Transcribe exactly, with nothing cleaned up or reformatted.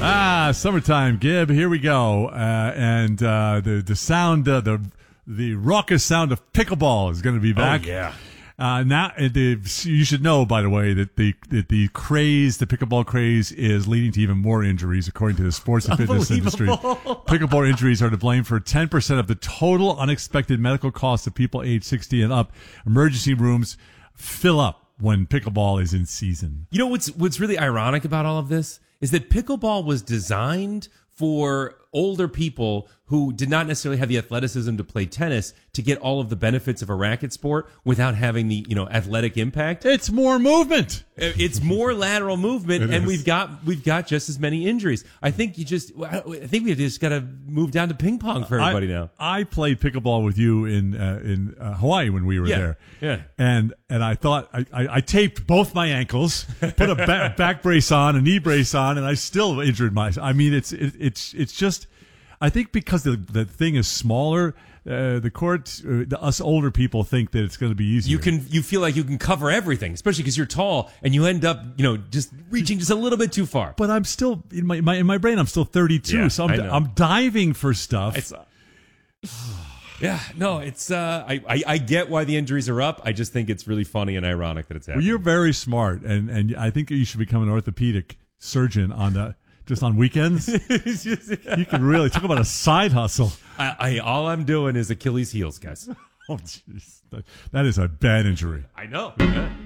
Ah, summertime, Gib. Here we go. Uh, and uh, the the sound, uh, the the raucous sound of pickleball is going to be back. Oh, yeah. Uh, now, uh, the, you should know, by the way, that the that the craze, the pickleball craze, is leading to even more injuries, according to the sports and fitness industry. Pickleball injuries are to blame for ten percent of the total unexpected medical costs of people age sixty and up. Emergency rooms fill up when pickleball is in season. You know what's what's really ironic about all of this is that pickleball was designed for older people who did not necessarily have the athleticism to play tennis to get all of the benefits of a racket sport without having the, you know, athletic impact. It's more movement. It's more lateral movement, It and is. we've got we've got just as many injuries. I think you just I think we just got to move down to ping pong for everybody I, now. I played pickleball with you in uh, in uh, Hawaii when we were Yeah, there. yeah. And and I thought I, I, I taped both my ankles, put a back, back brace on, a knee brace on, and I still injured my. I mean, it's it, it's it's just. I think because the the thing is smaller, uh, the court, uh, the, us older people think that it's going to be easier. You can you feel like you can cover everything, especially because you're tall and you end up, you know, just reaching just a little bit too far. But I'm still in my, my in my brain. I'm still thirty-two, Yeah, so I'm I know. I'm diving for stuff. It's, uh, yeah, no, it's. Uh, I, I I get why the injuries are up. I just think it's really funny and ironic that it's Well, happening. you're very smart, and and I think you should become an orthopedic surgeon on the just on weekends. You can really talk about a side hustle. I, I all I'm doing is Achilles heels, guys. Oh, jeez, that, that is a bad injury. I know. Yeah.